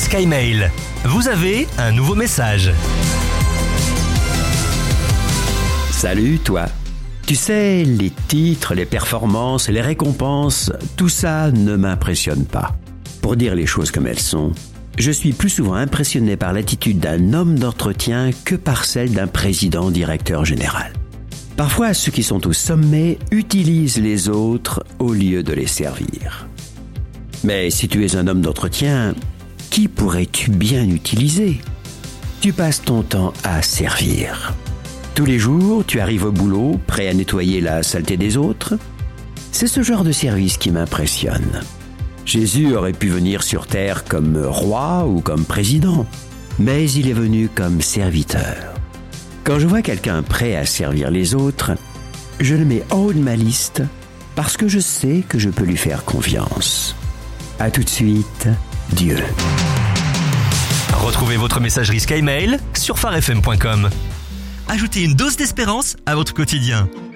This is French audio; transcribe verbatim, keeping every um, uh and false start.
SkyMail. Vous avez un nouveau message. Salut toi. Tu sais, les titres, les performances, les récompenses, tout ça ne m'impressionne pas. Pour dire les choses comme elles sont, je suis plus souvent impressionné par l'attitude d'un homme d'entretien que par celle d'un président directeur général. Parfois, ceux qui sont au sommet utilisent les autres au lieu de les servir. Mais si tu es un homme d'entretien, qui pourrais-tu bien utiliser ? Tu passes ton temps à servir. Tous les jours, tu arrives au boulot, prêt à nettoyer la saleté des autres. C'est ce genre de service qui m'impressionne. Jésus aurait pu venir sur terre comme roi ou comme président, mais il est venu comme serviteur. Quand je vois quelqu'un prêt à servir les autres, je le mets en haut de ma liste parce que je sais que je peux lui faire confiance. À tout de suite, Dieu. Retrouvez votre messagerie SkyMail sur phare f m point com. Ajoutez une dose d'espérance à votre quotidien.